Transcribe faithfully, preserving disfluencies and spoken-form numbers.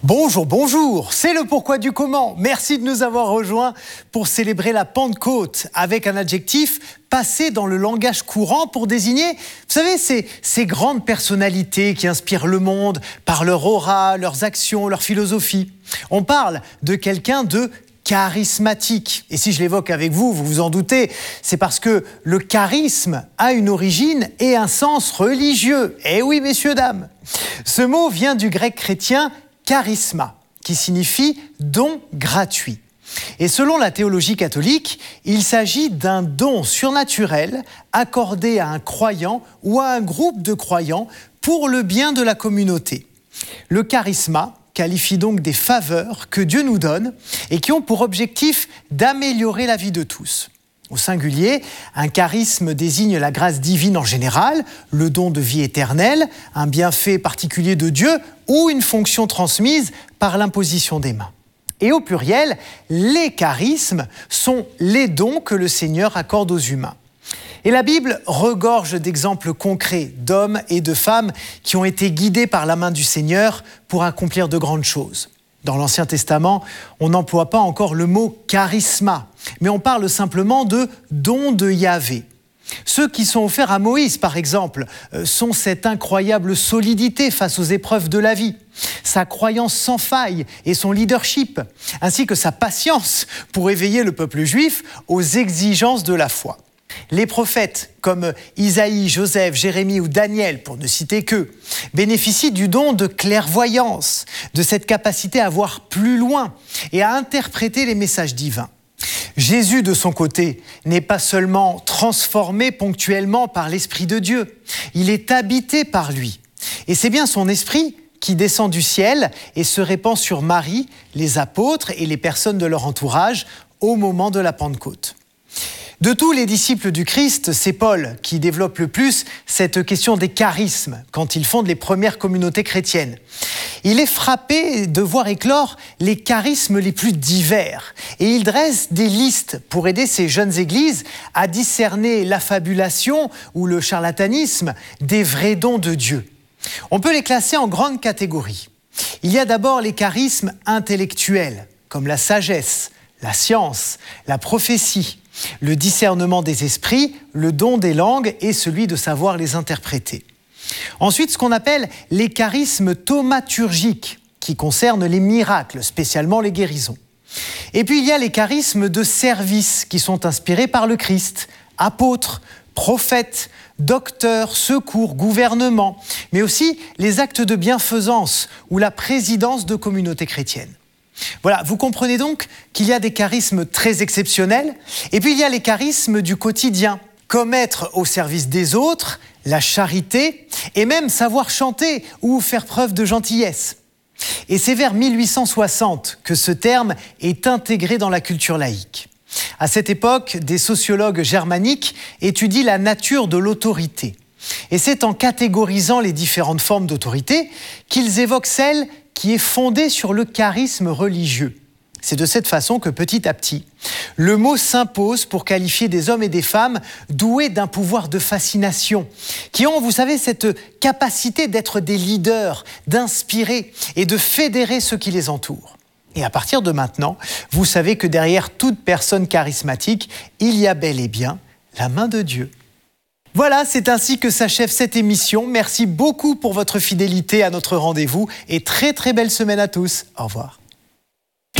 Bonjour, bonjour, c'est le pourquoi du comment. Merci de nous avoir rejoints pour célébrer la Pentecôte avec un adjectif passé dans le langage courant pour désigner, vous savez, ces, ces grandes personnalités qui inspirent le monde par leur aura, leurs actions, leur philosophie. On parle de quelqu'un de charismatique. Et si je l'évoque avec vous, vous vous en doutez, c'est parce que le charisme a une origine et un sens religieux. Eh oui, messieurs, dames. Ce mot vient du grec chrétien charisma, qui signifie don gratuit. Et selon la théologie catholique, il s'agit d'un don surnaturel accordé à un croyant ou à un groupe de croyants pour le bien de la communauté. Le charisma qualifie donc des faveurs que Dieu nous donne et qui ont pour objectif d'améliorer la vie de tous. Au singulier, un charisme désigne la grâce divine en général, le don de vie éternelle, un bienfait particulier de Dieu ou une fonction transmise par l'imposition des mains. Et au pluriel, les charismes sont les dons que le Seigneur accorde aux humains. Et la Bible regorge d'exemples concrets d'hommes et de femmes qui ont été guidés par la main du Seigneur pour accomplir de grandes choses. Dans l'Ancien Testament, on n'emploie pas encore le mot charisma, mais on parle simplement de don de Yahvé. Ceux qui sont offerts à Moïse, par exemple, sont cette incroyable solidité face aux épreuves de la vie, sa croyance sans faille et son leadership, ainsi que sa patience pour éveiller le peuple juif aux exigences de la foi. Les prophètes, comme Isaïe, Joseph, Jérémie ou Daniel, pour ne citer qu'eux, bénéficient du don de clairvoyance, de cette capacité à voir plus loin et à interpréter les messages divins. Jésus, de son côté, n'est pas seulement transformé ponctuellement par l'Esprit de Dieu, il est habité par lui. Et c'est bien son Esprit qui descend du ciel et se répand sur Marie, les apôtres et les personnes de leur entourage au moment de la Pentecôte. De tous les disciples du Christ, c'est Paul qui développe le plus cette question des charismes quand il fonde les premières communautés chrétiennes. Il est frappé de voir éclore les charismes les plus divers et il dresse des listes pour aider ces jeunes églises à discerner l'affabulation ou le charlatanisme des vrais dons de Dieu. On peut les classer en grandes catégories. Il y a d'abord les charismes intellectuels, comme la sagesse, la science, la prophétie, le discernement des esprits, le don des langues et celui de savoir les interpréter. Ensuite, ce qu'on appelle les charismes thaumaturgiques, qui concernent les miracles, spécialement les guérisons. Et puis il y a les charismes de service, qui sont inspirés par le Christ, apôtres, prophètes, docteurs, secours, gouvernement, mais aussi les actes de bienfaisance ou la présidence de communautés chrétiennes. Voilà, vous comprenez donc qu'il y a des charismes très exceptionnels, et puis il y a les charismes du quotidien, comme être au service des autres, la charité, et même savoir chanter ou faire preuve de gentillesse. Et c'est vers mille huit cent soixante que ce terme est intégré dans la culture laïque. À cette époque, des sociologues germaniques étudient la nature de l'autorité. Et c'est en catégorisant les différentes formes d'autorité qu'ils évoquent celle qui est fondée sur le charisme religieux. C'est de cette façon que petit à petit, le mot s'impose pour qualifier des hommes et des femmes doués d'un pouvoir de fascination, qui ont, vous savez, cette capacité d'être des leaders, d'inspirer et de fédérer ceux qui les entourent. Et à partir de maintenant, vous savez que derrière toute personne charismatique, il y a bel et bien la main de Dieu. Voilà, c'est ainsi que s'achève cette émission. Merci beaucoup pour votre fidélité à notre rendez-vous et très très belle semaine à tous. Au revoir.